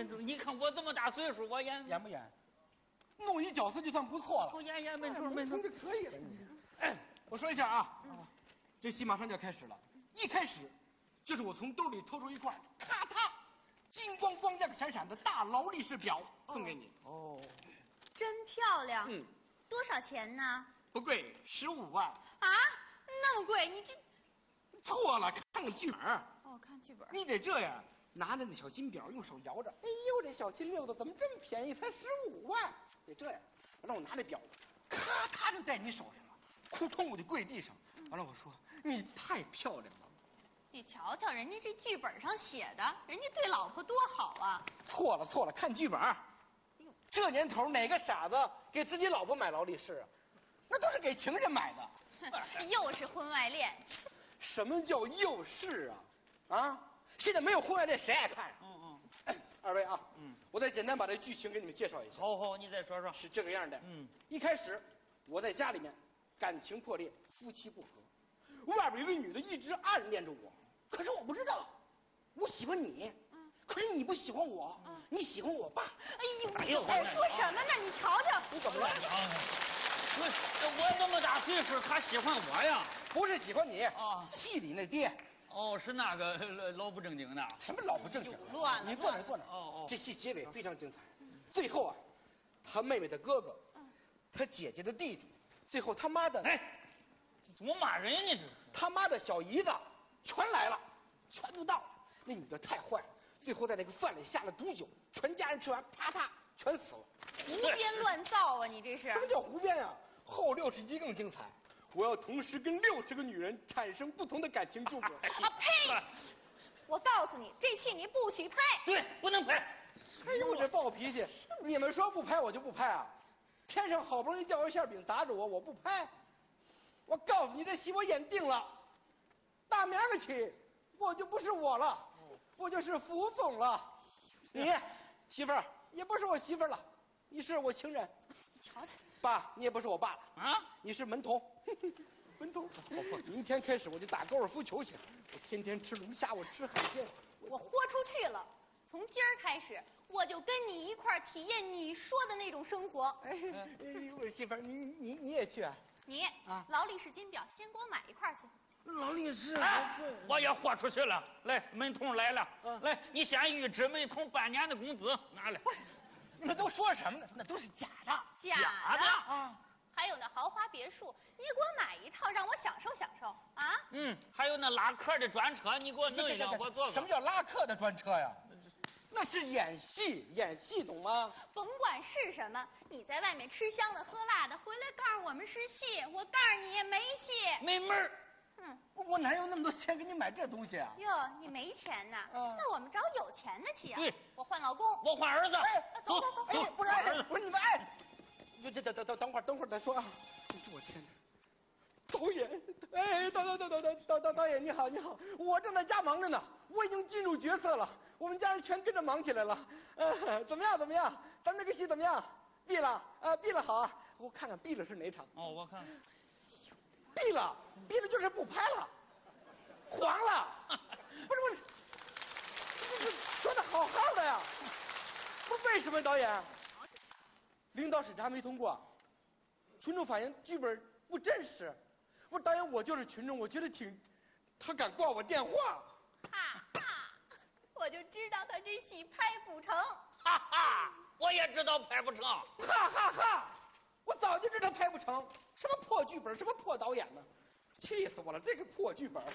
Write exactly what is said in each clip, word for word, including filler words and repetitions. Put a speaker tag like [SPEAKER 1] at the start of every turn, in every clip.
[SPEAKER 1] 文通，你看我这么大岁数，我演
[SPEAKER 2] 演不演？弄一角色就算不错了。
[SPEAKER 1] 我演演文通，
[SPEAKER 2] 文
[SPEAKER 1] 文通
[SPEAKER 2] 通就可以了你。哎，我说一下啊，这戏马上就要开始了。一开始，就是我从兜里掏出一块，咔嗒，金光光、亮闪闪的大劳力士表送给你。
[SPEAKER 1] 哦，
[SPEAKER 3] 真漂亮。
[SPEAKER 2] 嗯，
[SPEAKER 3] 多少钱呢？
[SPEAKER 2] 不贵，十五万。
[SPEAKER 3] 啊，那么贵？你这
[SPEAKER 2] 错了，看看剧本。
[SPEAKER 3] 哦，看剧本。
[SPEAKER 2] 你得这样，拿着那小金表，用手摇着。哎呦，这小金溜子怎么这么便宜？才十五万。得这样，完了我拿这表，咔嗒就在你手上了，扑通我就跪地上。完了我说你太漂亮了。
[SPEAKER 3] 你瞧瞧，人家这剧本上写的，人家对老婆多好啊！
[SPEAKER 2] 错了错了，看剧本。这年头哪个傻子给自己老婆买劳力士啊？那都是给情人买的。
[SPEAKER 3] 又是婚外恋。
[SPEAKER 2] 什么叫又是啊？啊！现在没有婚外恋，谁爱看啊？嗯嗯。二位啊，嗯，我再简单把这剧情给你们介绍一下。
[SPEAKER 1] 好好，你再说说。
[SPEAKER 2] 是这个样的。
[SPEAKER 1] 嗯，
[SPEAKER 2] 一开始我在家里面，感情破裂，夫妻不和，外边有个女的一直暗恋着我，可是我不知道，我喜欢你，嗯，可是你不喜欢我，嗯，你喜欢我爸。
[SPEAKER 3] 哎呦，在说什么呢？你瞧瞧，
[SPEAKER 2] 你怎么了？
[SPEAKER 1] 我我这么大岁数，他喜欢我呀？
[SPEAKER 2] 不是喜欢你
[SPEAKER 1] 啊，
[SPEAKER 2] 戏里那爹。
[SPEAKER 1] 哦，是那个老不正经的。
[SPEAKER 2] 什么老不正经？
[SPEAKER 3] 乱了！
[SPEAKER 2] 你坐那坐那。哦哦。这戏结尾非常精彩，最后啊，他妹妹的哥哥，他姐姐的弟弟，最后他妈的，
[SPEAKER 1] 哎，怎么骂人呢？这是
[SPEAKER 2] 他妈的小姨子，全来了，全都到了。那女的太坏了，最后在那个饭里下了毒酒，全家人吃完，啪嗒全死了。
[SPEAKER 3] 胡编乱造啊！你这是
[SPEAKER 2] 什么叫胡编啊？后六十集更精彩。我要同时跟六十个女人产生不同的感情纠葛。
[SPEAKER 3] 啊呸！我告诉你，这戏你不许拍。
[SPEAKER 1] 对，不能拍。
[SPEAKER 2] 哎呦，我这暴脾气！你们说不拍我就不拍啊！天上好不容易掉一馅饼砸着我，我不拍。我告诉你，这戏我演定了，大明儿个起，我就不是我了，我就是福总了。你媳妇儿也不是我媳妇儿了，你是我情人。
[SPEAKER 3] 瞧瞧。
[SPEAKER 2] 爸，你也不是我爸了
[SPEAKER 1] 啊！
[SPEAKER 2] 你是门童，门童。明天开始我就打高尔夫球去，我天天吃龙虾，我吃海鲜，
[SPEAKER 3] 我豁出去了。从今儿开始，我就跟你一块儿体验你说的那种生活。
[SPEAKER 2] 哎，我媳妇儿，你你你也去啊？
[SPEAKER 3] 你啊，劳力士金表，先给我买一块去。
[SPEAKER 2] 劳力士，
[SPEAKER 1] 哎，我也豁出去了。来，门童来了，嗯、来，你先预支门童半年的工资，拿来。
[SPEAKER 2] 你们都说什么呢？那都是假的，
[SPEAKER 3] 假
[SPEAKER 1] 的
[SPEAKER 3] 啊！还有那豪华别墅，你给我买一套，让我享受享受啊！
[SPEAKER 1] 嗯，还有那拉客的专车，你给我弄一辆，我坐。
[SPEAKER 2] 什么叫拉客的专车呀？那是演戏，演戏懂吗？
[SPEAKER 3] 甭管是什么，你在外面吃香的喝辣的，回来告诉我们是戏，我告诉你没戏，
[SPEAKER 1] 没门儿。
[SPEAKER 3] 嗯，
[SPEAKER 2] 我哪有那么多钱给你买这东西啊？
[SPEAKER 3] 哟，你没钱呐？
[SPEAKER 2] 嗯，
[SPEAKER 3] 那我们找有钱的去啊。
[SPEAKER 1] 对，
[SPEAKER 3] 我换老公，
[SPEAKER 1] 我换儿子。
[SPEAKER 3] 哎，走走走，
[SPEAKER 2] 哎，不是，哎，不是你们，哎，等等等等等会儿，等会儿再说啊！我天哪！导演，哎，导导导导导导导导演，你好，你好，我正在家忙着呢，我已经进入角色了，我们家人全跟着忙起来了。呃，怎么样？怎么样？咱们这个戏怎么样？闭了啊，闭了好啊，我看看闭了是哪场？
[SPEAKER 1] 哦，我看。
[SPEAKER 2] 闭了，闭了就是不拍了，黄了。不是不是，不是说的好好的呀，不是为什么导演？领导审查没通过，群众反映剧本不真实。我说导演，我就是群众，我觉得挺，他敢挂我电话。
[SPEAKER 3] 哈哈，我就知道他这戏拍不成。
[SPEAKER 1] 哈哈，我也知道拍不成。
[SPEAKER 2] 哈哈哈，我早就知道拍不成。什么破剧本，什么破导演呢？气死我了！这个破剧本，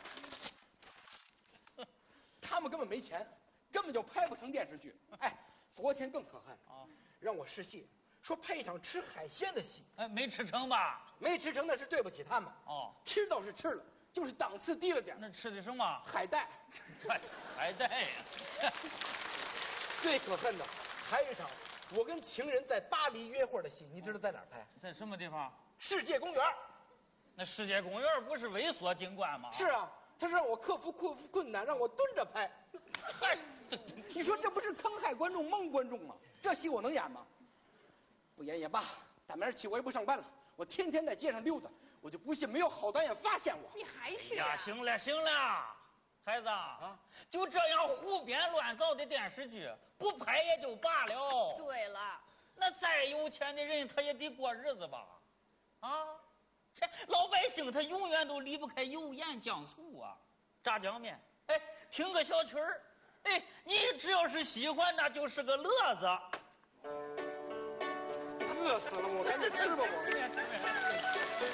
[SPEAKER 2] 他们根本没钱，根本就拍不成电视剧。哎，昨天更可恨啊，让我试戏，说拍一场吃海鲜的戏。
[SPEAKER 1] 哎，没吃成吧？
[SPEAKER 2] 没吃成那是对不起他们。
[SPEAKER 1] 哦，
[SPEAKER 2] 吃倒是吃了，就是档次低了点。
[SPEAKER 1] 那吃的什么？
[SPEAKER 2] 海带。
[SPEAKER 1] 海带呀！
[SPEAKER 2] 最可恨的还有一场，我跟情人在巴黎约会的戏，你知道在哪儿拍？
[SPEAKER 1] 在什么地方？
[SPEAKER 2] 世界公园。
[SPEAKER 1] 那世界公园不是猥琐景观吗？
[SPEAKER 2] 是啊，他是让我克服克服困难，让我蹲着拍。嗨，你说这不是坑害观众、蒙观众吗？这戏我能演吗？不演也罢，大明儿起我也不上班了，我天天在街上溜达，我就不信没有好导演发现我。
[SPEAKER 3] 你还去
[SPEAKER 1] 呀？行了行了， 孩子啊，就这样胡编乱造的电视剧不拍也就罢了。
[SPEAKER 3] 对了，
[SPEAKER 1] 那再有钱的人他也得过日子吧？啊，这老百姓他永远都离不开油盐酱醋啊，炸酱面，哎，听个小曲儿，哎，你只要是喜欢，那就是个乐子。
[SPEAKER 2] 饿死了我，赶紧吃吧我。